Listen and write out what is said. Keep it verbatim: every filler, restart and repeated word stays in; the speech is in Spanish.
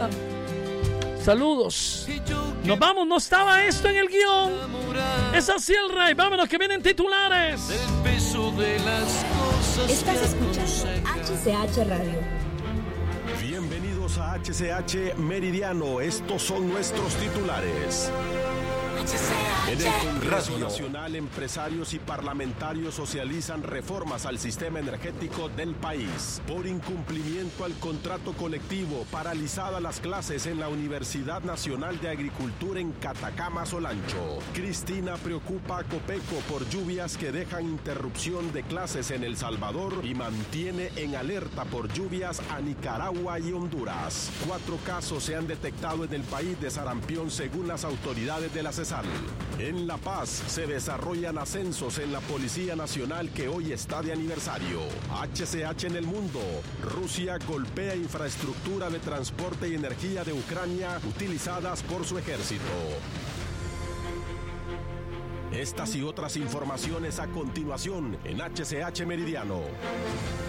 Guatemala. Saludos. Nos vamos, no estaba esto en el guión. Es así el rey. Vámonos que vienen titulares. Estás escuchando H C H Radio. Bienvenidos a H C H Meridiano. Estos son nuestros titulares. En el Congreso Nacional, empresarios y parlamentarios socializan reformas al sistema energético del país. Por incumplimiento al contrato colectivo, paralizadas las clases en la Universidad Nacional de Agricultura en Catacama, Solancho. Cristina preocupa a Copeco por lluvias que dejan interrupción de clases en El Salvador y mantiene en alerta por lluvias a Nicaragua y Honduras. Cuatro casos se han detectado en el país de sarampión según las autoridades de la CESAL. En La Paz se desarrollan ascensos en la Policía Nacional que hoy está de aniversario. H C H en el mundo. Rusia golpea infraestructura de transporte y energía de Ucrania utilizadas por su ejército. Estas y otras informaciones a continuación en H C H Meridiano.